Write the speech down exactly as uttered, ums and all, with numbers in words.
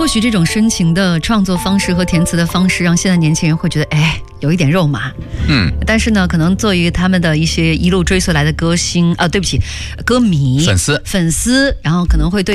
或许这种深情的创作方式和填词的方式，让现在年轻人会觉得，哎，有一点肉麻。 嗯， 但是呢，可能作为他们的一些一路追随来的歌星啊、呃，对不起，歌迷、 粉丝、 粉丝，然后可能会对